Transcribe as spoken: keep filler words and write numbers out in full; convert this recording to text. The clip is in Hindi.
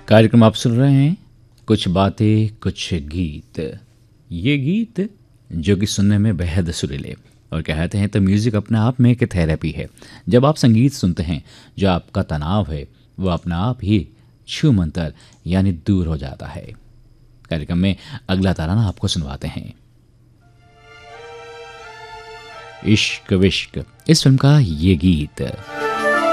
कार्यक्रम आप सुन रहे हैं कुछ बातें कुछ गीत। ये गीत जो कि सुनने में बेहद सुरीले और कहते हैं तो म्यूज़िक अपने आप में एक थेरेपी है। जब आप संगीत सुनते हैं जो आपका तनाव है वो अपना आप ही छूमंतर यानी दूर हो जाता है। कार्यक्रम में अगला तराना आपको सुनवाते हैं इश्क विश्क इस फिल्म का ये गीत।